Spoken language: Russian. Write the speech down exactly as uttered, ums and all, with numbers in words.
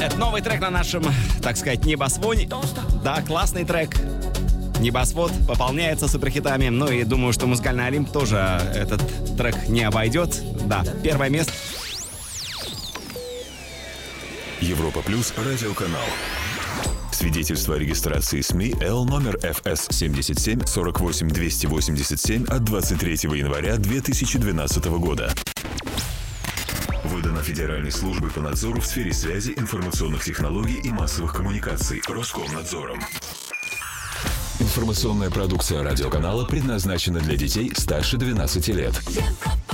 Это новый трек на нашем, так сказать, небосвоне. Да, классный трек. Небосвод пополняется суперхитами. Ну и думаю, что музыкальный Олимп тоже этот трек не обойдет. Да, первое место. Европа Плюс радиоканал. Свидетельство о регистрации СМИ Л номер эф эс семьдесят семь сорок восемь двести восемьдесят семь от двадцать третьего января две тысячи двенадцатого года. Выдано Федеральной службой по надзору в сфере связи, информационных технологий и массовых коммуникаций Роскомнадзором. Информационная продукция радиоканала предназначена для детей старше двенадцати лет.